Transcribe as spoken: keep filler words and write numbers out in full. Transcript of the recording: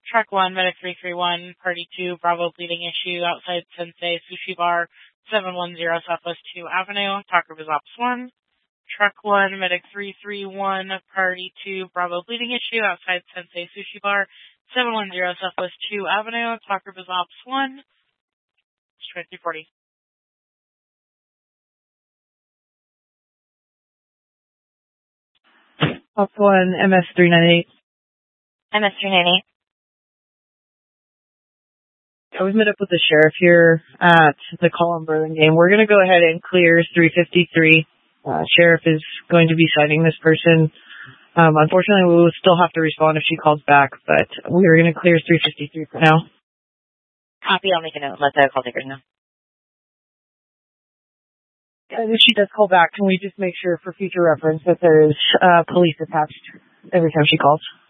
Truck one, Medic three three one, Party two, Bravo bleeding issue outside Sensei Sushi Bar, seven one zero Southwest two Avenue, Talker was Ops one. Truck one, Medic three three one, Party two, Bravo bleeding issue outside Sensei Sushi Bar, seven one zero Southwest two Avenue, Talker was Ops one. twenty forty. Ops one, M S three ninety-eight. M S three ninety-eight. I was met up with the sheriff here at the Colin Burlingame. We're going to go ahead and clear three fifty-three. Uh, sheriff is going to be citing this person. Um, unfortunately, we will still have to respond if she calls back, but we are going to clear three fifty-three for now. Copy, I'll make a note. Let the call takers know. And if she does call back, can we just make sure for future reference that there's uh, police attached every time she calls?